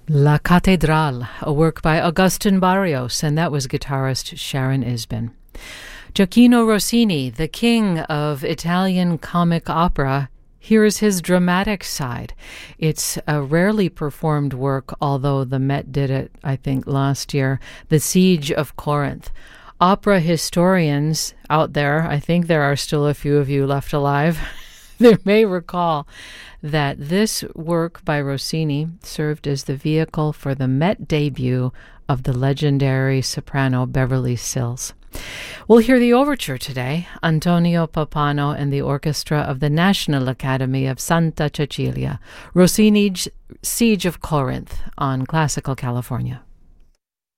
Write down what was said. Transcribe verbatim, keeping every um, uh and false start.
La Catedral, a work by Agustin Barrios, and that was guitarist Sharon Isbin. Gioachino Rossini, the king of Italian comic opera, here's his dramatic side. It's a rarely performed work, although the Met did it, I think, last year, The Siege of Corinth. Opera historians out there, I think there are still a few of you left alive, they may recall that this work by Rossini served as the vehicle for the Met debut of the legendary soprano Beverly Sills. We'll hear the overture today, Antonio Pappano and the orchestra of the National Academy of Santa Cecilia, Rossini's Siege of Corinth on Classical California.